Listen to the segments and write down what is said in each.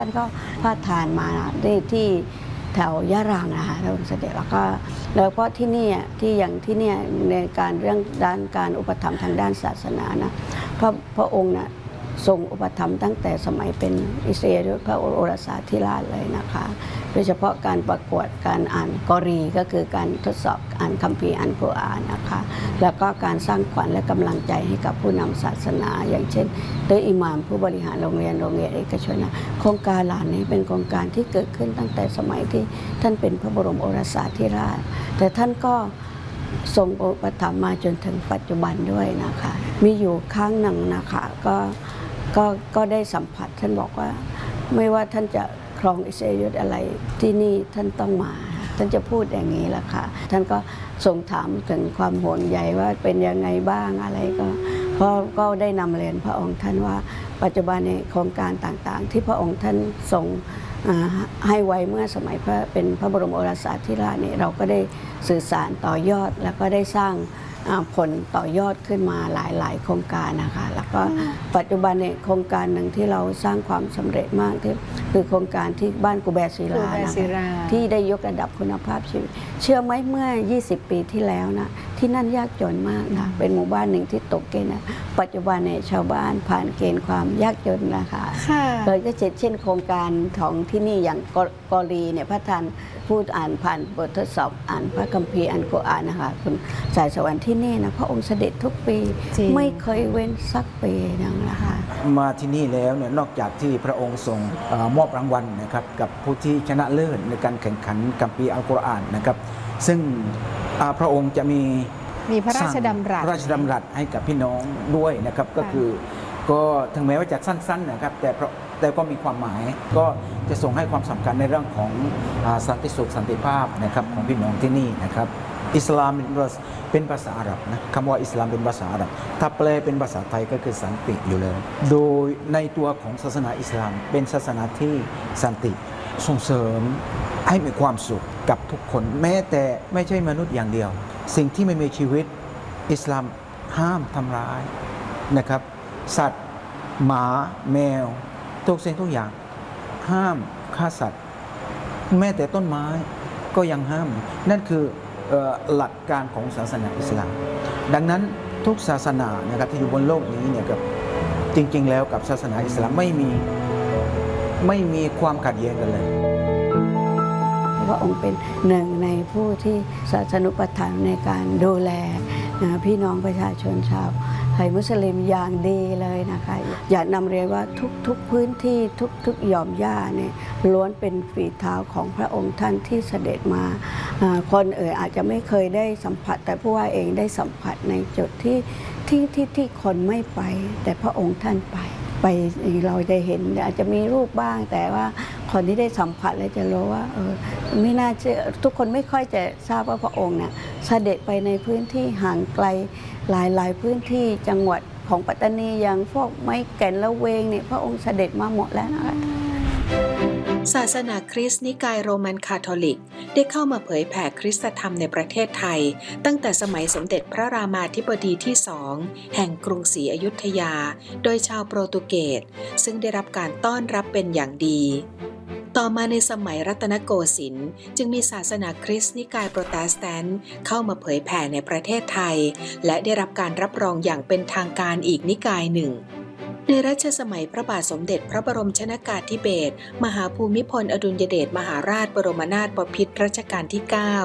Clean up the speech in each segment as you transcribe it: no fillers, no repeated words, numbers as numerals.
ท่านก็พาดผ่านมาที่แถวยะรังนะคะพระองค์เสด็จแล้วก็ที่นี่ที่อย่างที่นี่ในการเรื่องด้านการอุปถัมภ์ทางด้านศาสนานะพระองค์นะทรงอุปถัมภ์ตั้งแต่สมัยเป็นอิสราเอลพระโอรสาธิราชเลยนะคะโดยเฉพาะการประกวดการอ่านกอรีก็คือการทดสอบอ่านคัมภีร์อ่านกุรอานนะคะแล้วก็การสร้างขวัญและกำลังใจให้กับผู้นำศาสนาอย่างเช่นโดยอิหม่ามผู้บริหารโรงเรียนเอกชนนะโครงการเหล่านี้เป็นโครงการที่เกิดขึ้นตั้งแต่สมัยที่ท่านเป็นพระบรมโอรสาธิราชแต่ท่านก็ทรงอุปถัมภ์มาจนถึงปัจจุบันด้วยนะคะมีอยู่ครั้งหนึ่งนะคะก็ได้สัมผัสท่านบอกว่าไม่ว่าท่านจะครองอิสราเอลอะไรที่นี่ท่านต้องมาท่านจะพูดอย่างนี้แหละค่ะท่านก็ทรงถามถึงความห่วงใยว่าเป็นยังไงบ้างอะไรก็ได้นำเรียนพระองค์ท่านว่าปัจจุบันในโครงการต่างๆที่พระองค์ท่านทรงให้ไว้เมื่อสมัยเป็นพระบรมโอรสาธิราชเนี่ยเราก็ได้สื่อสารต่อยอดแล้วก็ได้สร้างผลต่อยอดขึ้นมาหลายโครงการนะคะแล้วก็ปัจจุบันเนี่ยโครงการหนึ่งที่เราสร้างความสำเร็จมากที่คือโครงการที่บ้านกูแบศิลานะคะที่ได้ยกระดับคุณภาพชีวิตเชื่อไหมเมื่อ20 ปีที่แล้วนะที่นั่นยากจนมากนะเป็นหมู่บ้านหนึ่งที่ตกเกณฑ์นะปัจจุบันเนี่ยชาวบ้านผ่านเกณฑ์ความยากจนนะคะเลยก็เช่นโครงการของที่นี่อย่างกอรีเนี่ยพระท่านพูดอ่านผ่านบททดสอบอ่านพระคัมภีร์อ่านกุรอานนะคะคุณสายสวรรค์ที่นี่นะพระองค์เสด็จทุกปีไม่เคยเว้นสักปีนึงนะคะมาที่นี่แล้วเนี่ยนอกจากที่พระองค์ทรงมอบรางวัลนะครับกับผู้ที่ชนะเลิศในการแข่งขันคัมภีร์อัลกุรอานนะครับซึ่งพระองค์จะมีพระราชดำรัสให้กับพี่น้องด้วยนะครับก็คือก็ถึงแม้ว่าจะสั้นๆนะครับแต่ก็มีความหมายก็จะส่งให้ความสำคัญในเรื่องของสันติสุขสันติภาพนะครับของพี่น้องที่นี่นะครับอิสลามเป็นภาษาอาหรับนะคำว่าอิสลามเป็นภาษาอาหรับถ้าแปลเป็นภาษาไทยก็คือสันติอยู่เลยโดยในตัวของศาสนาอิสลามเป็นศาสนาที่สันติส่งเสริมให้มีความสุขกับทุกคนแม้แต่ไม่ใช่มนุษย์อย่างเดียวสิ่งที่ไม่มีชีวิตอิสลามห้ามทำร้ายนะครับสัตว์หมาแมวทุกสิ่งทุกอย่างห้ามฆ่าสัตว์แม้แต่ต้นไม้ก็ยังห้ามนั่นคือหลักการของศาสนาอิสลามดังนั้นทุกศาสนานะครับที่อยู่บนโลกนี้เนี่ยกับจริงๆแล้วกับศาสนาอิสลามไม่มีความขัดแย้งกันเลยพระองค์เป็นหนึ่งในผู้ที่ศาสนุปถัมภ์ในการดูแลพี่น้องประชาชนชาวไทยมุสลิมอย่างดีเลยนะคะอยากนำเรียนว่าทุกพื้นที่ทุกหย่อมหญ้าเนี่ยล้วนเป็นฝีเท้าของพระองค์ท่านที่เสด็จมาคนอาจจะไม่เคยได้สัมผัสแต่ผู้ว่าเองได้สัมผัสในจุดที่คนไม่ไปแต่พระองค์ท่านไปเราได้เห็นอาจจะมีรูปบ้างแต่ว่าคนที่ได้สัมผัสแล้วจะรู้ว่าไม่น่าเชื่อทุกคนไม่ค่อยจะทราบว่าพระองค์เนี่ยเสด็จไปในพื้นที่ห่างไกลหลายพื้นที่จังหวัดของปัตตานีอย่างพวกไม้แก่นละเวงเนี่ยพระองค์เสด็จมาหมดแล้วนะคะศาสนาคริสต์นิกายโรมันคาทอลิกได้เข้ามาเผยแผ่คริสตธรรมในประเทศไทยตั้งแต่สมัยสมเด็จพระรามาธิบดีที่2แห่งกรุงศรีอยุธยาโดยชาวโปรตุเกสซึ่งได้รับการต้อนรับเป็นอย่างดีต่อมาในสมัยรัตนโกสินทร์จึงมีศาสนาคริสต์นิกายโปรเตสแตนต์เข้ามาเผยแผ่ในประเทศไทยและได้รับการรับรองอย่างเป็นทางการอีกนิกายหนึ่งในรัชสมัยพระบาทสมเด็จพระบรมชนกาธิเบศรมหาภูมิพลอดุลยเดชมหาราชบรมนาถบพิตรรัชกาลที่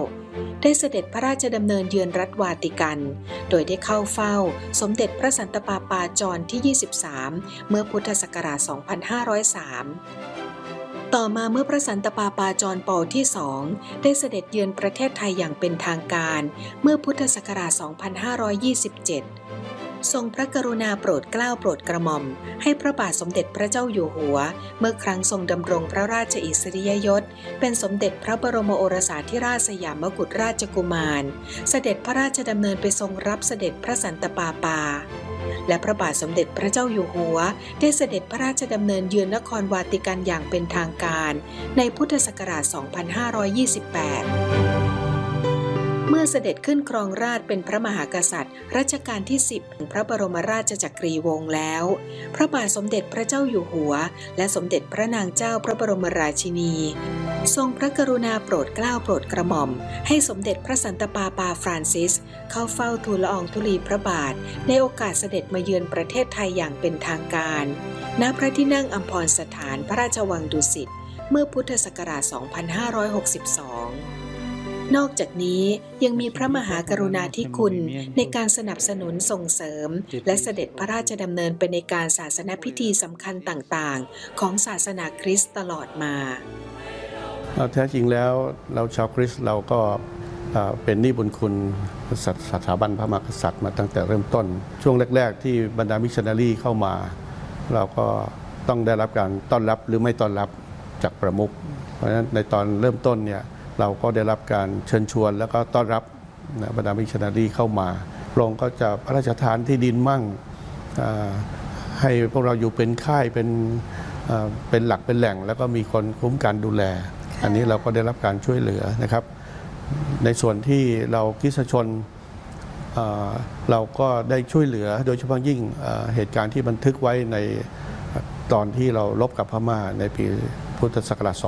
9ได้เสด็จพระราชดำเนินเยือนรัฐวาติกันโดยได้เข้าเฝ้าสมเด็จพระสันตะปาปาจอห์นที่ 23เมื่อพุทธศักราช 2503ต่อมาเมื่อพระสันตะปาปาจอห์นปอลที่ 2ได้เสด็จเยือนประเทศไทยอย่างเป็นทางการเมื่อพุทธศักราช 2527ทรงพระกรุณาโปรดเกล้าโปรดกระหม่อมให้พระบาทสมเด็จพระเจ้าอยู่หัวเมื่อครั้งทรงดำรงพระราชอิสริยยศเป็นสมเด็จพระบรมโอรสาธิราชสยามกุฎราชกุมารเสด็จพระราชดำเนินไปทรงรับเสด็จพระสันตะปาปาและพระบาทสมเด็จพระเจ้าอยู่หัวได้เสด็จพระราชดำเนินเยือนนครวาติกันอย่างเป็นทางการในพุทธศักราช 2528 เมื่อเสด็จขึ้นครองราชย์เป็นพระมหากษัตริย์รัชกาลที่ 10 แห่งพระบรมราชจักรีวงศ์แล้ว พระบาทสมเด็จพระเจ้าอยู่หัวและสมเด็จพระนางเจ้าพระบรมราชินีทรงพระกรุณาโปรดเกล้าโปรดกระหม่อมให้สมเด็จพระสันตะปาปาฟรานซิสเข้าเฝ้าทูลละอองธุลีพระบาทในโอกาสเสด็จมาเยือนประเทศไทยอย่างเป็นทางการณพระที่นั่งอัมพรสถานพระราชวังดุสิตเมื่อพุทธศักราช 2562 นอกจากนี้ยังมีพระมหากรุณาธิคุณในการสนับสนุนส่งเสริมและเสด็จพระราชดำเนินไปในการศาสนพิธีสำคัญต่างๆของศาสนาคริสต์ตลอดมาแท้จริงแล้วเราชาวคริสต์เราก็เป็นหนี้บุญคุณสถาบันพระมหากษัตริย์มาตั้งแต่เริ่มต้นช่วงแรกๆที่บรรดามิชชันนารีเข้ามาเราก็ต้องได้รับการต้อนรับหรือไม่ต้อนรับจากประมุขเพราะฉะนั้นในตอนเริ่มต้นเนี่ยเราก็ได้รับการเชิญชวนแล้วก็ต้อนรับบรรดามิชชันนารีเข้ามาพระองค์ก็จะพระราชทานที่ดินมั่งให้พวกเราอยู่เป็นค่ายเป็นหลักเป็นแหล่งแล้วก็มีคนคุ้มกันดูแลอันนี้เราก็ได้รับการช่วยเหลือนะครับในส่วนที่เราคริสตชนเราก็ได้ช่วยเหลือโดยเฉพาะยิ่งเหตุการณ์ที่บันทึกไว้ในตอนที่เรารบกับพม่าในปีพุทธศักราช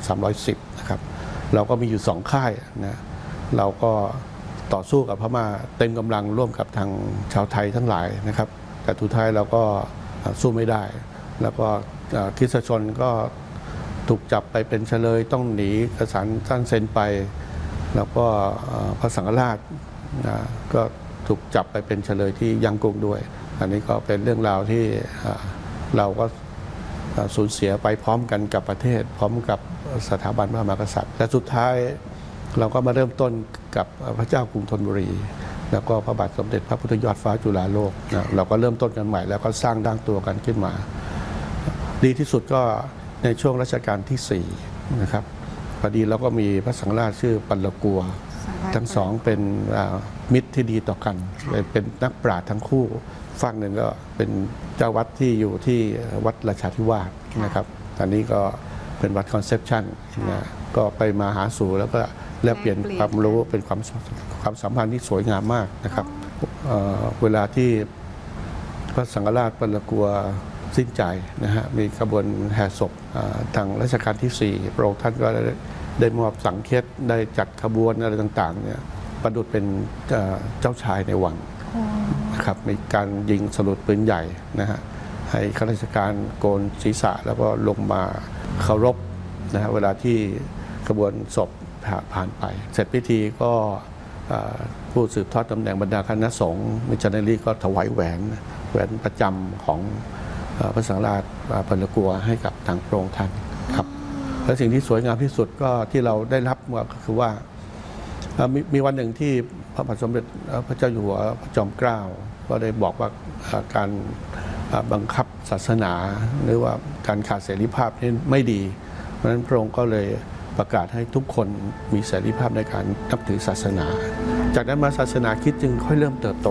2310 นะครับเราก็มีอยู่2ค่ายนะเราก็ต่อสู้กับพม่าเต็มกำลังร่วมกับทางชาวไทยทั้งหลายนะครับแต่สุดท้ายเราก็สู้ไม่ได้แล้วก็คริสตชนก็ถูกจับไปเป็นเฉลยต้องหนีเอกสารท่านเซ็นไปแล้วก็พระสังฆราชก็ถูกจับไปเป็นเฉลยที่ยังกุ้งด้วยอันนี้ก็เป็นเรื่องราวที่เราก็สูญเสียไปพร้อมกันกับประเทศพร้อมกับสถาบันพระมหากษัตริย์และสุดท้ายเราก็มาเริ่มต้นกับพระเจ้ากรุงธนบุรีแล้วก็พระบาทสมเด็จพระพุทธยอดฟ้าจุฬาโลกเราก็เริ่มต้นกันใหม่แล้วก็สร้างดั้งตัวกันขึ้นมาดีที่สุดก็ในช่วงรัชกาลที่4นะครับพอดีเราก็มีพระสังฆราชชื่อปัลลกัวทั้งสองเป็นมิตรที่ดีต่อกันเป็นนักปราชญ์ทั้งคู่ฝั่งหนึ่งก็เป็นเจ้าวัดที่อยู่ที่วัดราชาธิวาสนะครับอันนี้ก็เป็นวัดคอนเซปชันนะก็ไปมาหาสู่แล้วก็แลกเปลี่ยนความรู้เป็นความสัมพันธ์ที่สวยงามมากนะครับเวลาที่พระสังฆราชปัลลกัวสิ้นใจนะฮะมีกระบวนแห่ศพทางรัชกาลที่4พระองค์ท่านก็ได้มอบสังเฆตได้จัดขบวนอะไรต่างๆเนี่ยประดุจเป็นเจ้าชายในวังนะครับมีการยิงสลุดปืนใหญ่นะฮะให้ข้าราชการโกนศีรษะแล้วก็ลงมาเคารพนะฮะเวลาที่ขบวนศพผ่านไปเสร็จพิธีก็ผู้สืบทอดตำแหน่งบรรดาคณะสงฆ์มิชชันนารีก็ถวายแหวนประจำของพระสังฆราชปัลลกัวให้กับทางพระองค์ท่านครับและสิ่งที่สวยงามที่สุดก็ที่เราได้รับก็คือว่ามีวันหนึ่งที่พระบาทสมเด็จพระเจ้าอยู่หัวพระจอมเกล้าก็ได้บอกว่าการบังคับศาสนาหรือว่าการขาดเสรีภาพนี่ไม่ดีเพราะฉะนั้นพระองค์ก็เลยประกาศให้ทุกคนมีเสรีภาพในการนับถือศาสนาจากนั้นมาศาสนาคริสต์จึงค่อยเริ่มเติบโต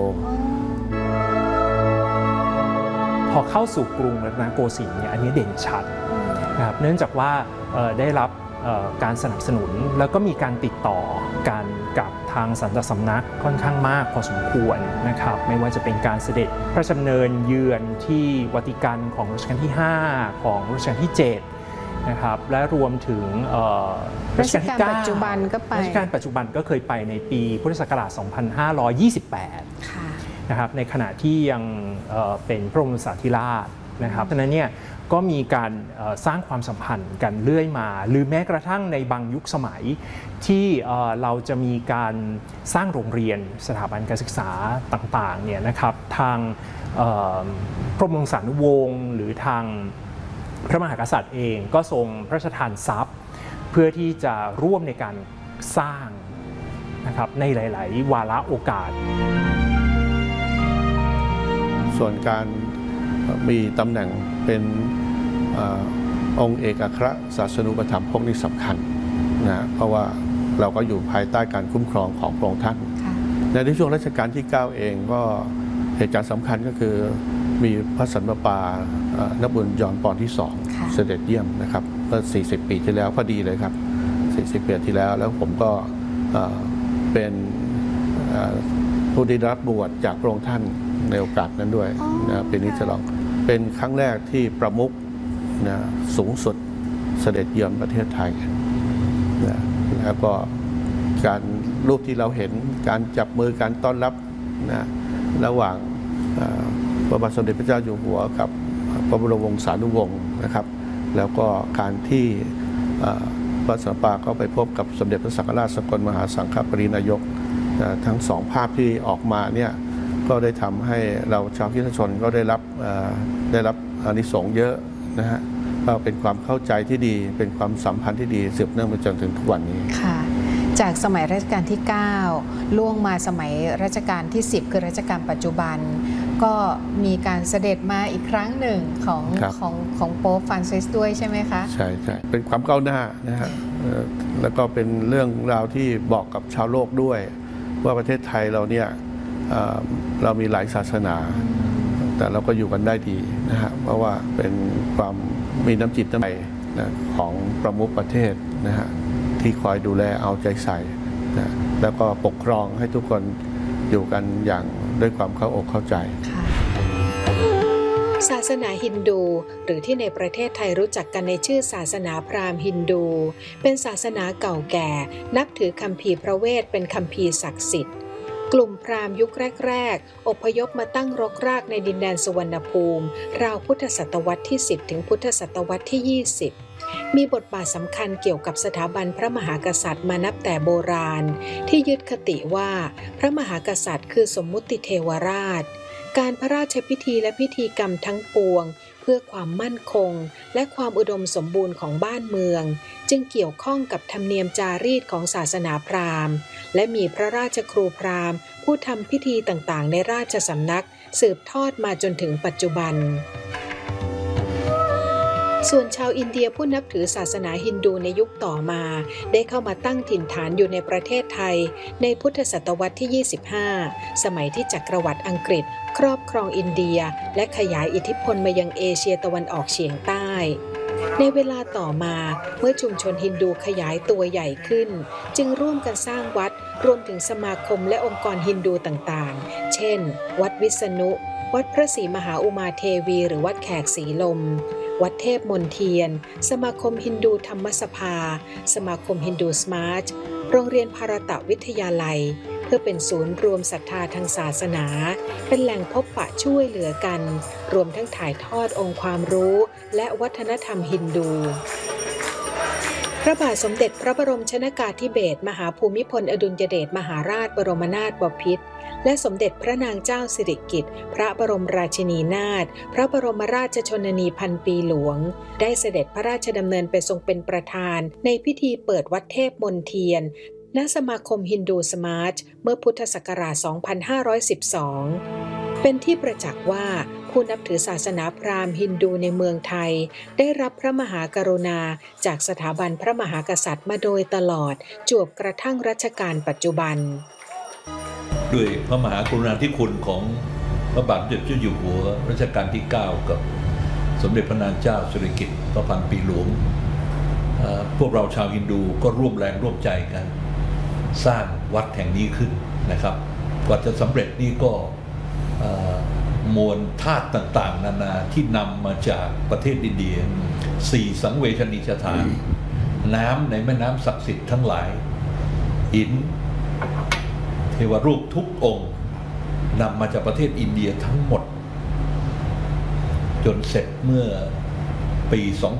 พอเข้าสู่กรุงรัตนโกสินทร์เนี่ยอันนี้เด่นชัดนะครับเนื่องจากว่าได้รับการสนับสนุนแล้วก็มีการติดต่อกันกับทางสันตสำนักค่อนข้างมากพอสมควรนะครับไม่ว่าจะเป็นการเสด็จพระราชดำเนินเยือนที่วัติกันของรัชกาลที่5ของรัชกาลที่7นะครับและรวมถึงรัชกาลที่9ปัจจุบันก็ไปรัชกาลปัจจุบันก็เคยไปในปีพุทธศักราช 2528 ค่ะนะครับในขณะที่ยังเป็นพระบรมสารีราชนะครับฉะนั้นเนี่ยก็มีการสร้างความสัมพันธ์กันเรื่อยมาหรือแม้กระทั่งในบางยุคสมัยที่เราจะมีการสร้างโรงเรียนสถาบันการศึกษาต่างๆเนี่ยนะครับทางพระบรมสารีวงศ์หรือทางพระมหากษัตริย์เองก็ทรงพระราชทานทรัพย์เพื่อที่จะร่วมในการสร้างนะครับในหลายๆวาระโอกาสส่วนการมีตำแหน่งเป็นองค์เอกอัครศาสนูปถัมภกนี่สำคัญนะเพราะว่าเราก็อยู่ภายใต้การคุ้มครองของพระองค์ท่านในช่วงรัชกาลที่9เองก็เหตุการณ์สำคัญก็คือมีพระสันตะปานบุญยอนปอนที่2เสด็จเยี่ยมนะครับเมื่อ40 ปีที่แล้วพอดีเลยครับ40 ปีที่แล้วผมก็เป็นผู้ที่รับบวชจากพระองค์ท่านในโอกาสนั้นด้วยนะปีนี้ฉลองเป็นครั้งแรกที่ประมุขนะสูงสุดเสด็จเยือนประเทศไทยนะแล้วก็การรูปที่เราเห็นการจับมือการต้อนรับนะระหว่างพระบาทสมเด็จพระเจ้าอยู่หัวกับพระบรมวงศานุวงศ์นะครับแล้วก็การที่พระสัมมาก็ไปพบกับสมเด็จพระสังฆราชสกลมหาสังฆปรินายกทั้งสองภาพที่ออกมาเนี่ยก็ได้ทำให้เราชาวคริสตชนก็ได้รับอานิสงส์เยอะนะฮะก็เป็นความเข้าใจที่ดีเป็นความสัมพันธ์ที่ดีสืบเนื่องมาจนถึงทุกวันนี้ค่ะจากสมัยรัชกาลที่ 9 ล่วงมาสมัยรัชกาลที่ 10 คือรัชกาลปัจจุบันก็มีการเสด็จมาอีกครั้งหนึ่งของโป๊ปฟรานซิสด้วยใช่ไหมคะใช่เป็นความก้าวหน้านะฮะแล้วก็เป็นเรื่องราวที่บอกกับชาวโลกด้วยว่าประเทศไทยเราเนี่ยเรามีหลายศาสนาแต่เราก็อยู่กันได้ดีนะฮะเพราะว่าเป็นความมีน้ำจิตน้ำใจนะของประมุขประเทศนะฮะที่คอยดูแลเอาใจใส่นะแล้วก็ปกครองให้ทุกคนอยู่กันอย่างด้วยความเข้าอกเข้าใจศาสนาฮินดูหรือที่ในประเทศไทยรู้จักกันในชื่อศาสนาพราหมณ์ฮินดูเป็นศาสนาเก่าแก่นับถือคัมภีร์พระเวทเป็นคัมภีร์ศักดิ์สิทธิ์กลุ่มพราหมณ์ยุคแรกๆอพยพมาตั้งรกรากในดินแดนสุวรรณภูมิราวพุทธศตวรรษที่ 10 ถึงพุทธศตวรรษที่ 20มีบทบาทสำคัญเกี่ยวกับสถาบันพระมหากษัตริย์มานับแต่โบราณที่ยึดคติว่าพระมหากษัตริย์คือสมมุติเทวราชการพระราชพิธีและพิธีกรรมทั้งปวงเพื่อความมั่นคงและความอุดมสมบูรณ์ของบ้านเมืองจึงเกี่ยวข้องกับธรรมเนียมจารีตของศาสนาพราหมณ์และมีพระราชครูพราหมณ์ผู้ทำพิธีต่างๆในราชสำนักสืบทอดมาจนถึงปัจจุบันส่วนชาวอินเดียผู้นับถือศาสนาฮินดูในยุคต่อมาได้เข้ามาตั้งถิ่นฐานอยู่ในประเทศไทยในพุทธศตวรรษที่ 25 สมัยที่จักรวรรดิอังกฤษครอบครองอินเดียและขยายอิทธิพลมายังเอเชียตะวันออกเฉียงใต้ในเวลาต่อมาเมื่อชุมชนฮินดูขยายตัวใหญ่ขึ้นจึงร่วมกันสร้างวัดรวมถึงสมาคมและองค์กรฮินดูต่างๆเช่นวัดวิษณุวัดพระศรีมหาอุมาเทวีหรือวัดแขกศรีลมวัดเทพมนเทียนสมาคมฮินดูธรรมสภาสมาคมฮินดูสมาร์ทโรงเรียนภารตะวิทยาลัยเพื่อเป็นศูนย์รวมศรัทธาทางศาสนาเป็นแหล่งพบปะช่วยเหลือกันรวมทั้งถ่ายทอดองค์ความรู้และวัฒนธรรมฮินดูพระบาทสมเด็จพระบรมชนกาธิเบศรมหาภูมิพลอดุลยเดชมหาราชบรมนาถบพิตรและสมเด็จพระนางเจ้าสิริกิติ์พระบรมราชินีนาถพระบรมราชชนนีพันปีหลวงได้เสด็จพระราชดำเนินไปทรงเป็นประธานในพิธีเปิดวัดเทพมนเทียนณสมาคมฮินดูสมาร์ทเมื่อพุทธศักราช 2512 เป็นที่ประจักษ์ว่าผู้นับถือศาสนาพราหมณ์ฮินดูในเมืองไทยได้รับพระมหากรุณาจากสถาบันพระมหากษัตริย์มาโดยตลอดจวบกระทั่งรัชกาลปัจจุบันด้วยพระมหากรุณาธิคุณของพระบาทสมเด็จเจ้าอยู่หัวรัชกาลที่ 9 กับสมเด็จพระนางเจ้าสิริกิติ์พระพันปีหลวงพวกเราชาวฮินดูก็ร่วมแรงร่วมใจกันสร้างวัดแห่งนี้ขึ้นนะครับกว่าจะสำเร็จนี่ก็มวลธาตุต่างๆนานาที่นำมาจากประเทศอินเดีย4สังเวชนียสถานน้ำในแม่น้ำศักดิ์สิทธิ์ทั้งหลายหินเทวรูปทุกองค์นำมาจากประเทศอินเดียทั้งหมดจนเสร็จเมื่อปี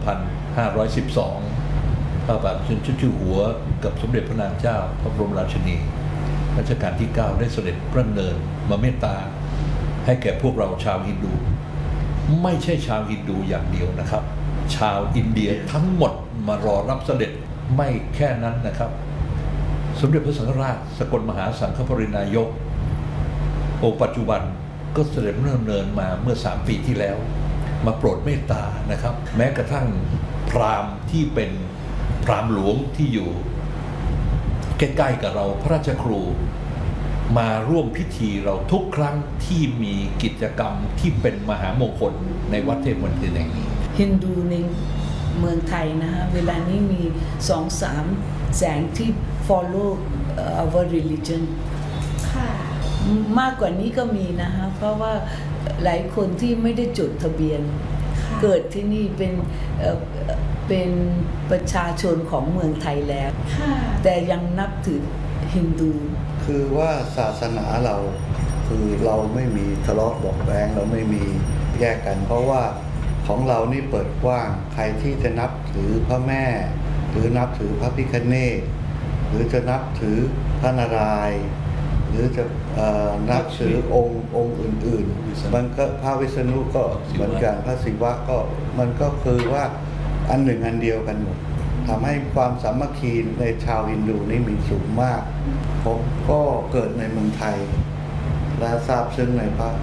2512 พระบาทสมเด็จเจ้าอยู่หัวกับสมเด็จพระนางเจ้าพระบรมราชินีรัชกาลที่ 9 ได้เสด็จพระดำเนินมาเมตตาให้แก่พวกเราชาวฮินดูไม่ใช่ชาวฮินดูอย่างเดียวนะครับชาวอินเดียทั้งหมดมารอรับเสด็จไม่แค่นั้นนะครับสมเด็จพระสังฆราชสกลมหาสังฆปรินายกองค์ปัจจุบันก็เสด็จดำเนินมาเมื่อ3 ปีที่แล้วมาโปรดเมตตานะครับแม้กระทั่งพราหมณ์ที่เป็นพราหมณ์หลวงที่อยู่ใกล้ๆกับเราพระราชครูมาร่วมพิธีเราทุกครั้งที่มีกิจกรรมที่เป็นมหามงคลในวัดเทพมนเทียนแห่งนี้ฮินดูในเมืองไทยนะฮะเวลานี้มี 2-3 แสงที่ follow our religion มากกว่านี้ก็มีนะคะเพราะว่าหลายคนที่ไม่ได้จดทะเบียนเกิดที่นี่เป็นประชาชนของเมืองไทยแล้วแต่ยังนับถือฮินดูคือว่าศาสนาเราคือเราไม่มีทะเลาะเบาะแว้งเราไม่มีแยกกัน เพราะว่าของเรานี่เปิดกว้างใครที่จะนับถือพระแม่หรือนับถือพระพิฆเนศหรือจะนับถือพระนารายณ์หรือจะนับถือองค์อื่นๆมันก็พระวิษณุก็เหมือนกันพระศิวะก็มันก็คือว่าอันหนึ่งอันเดียวกันหมดทำให้ความสามัคคีในชาวฮินดูนี่มีสูงมากผมก็เกิดในเมืองไทยและทราบซึ้งในพระ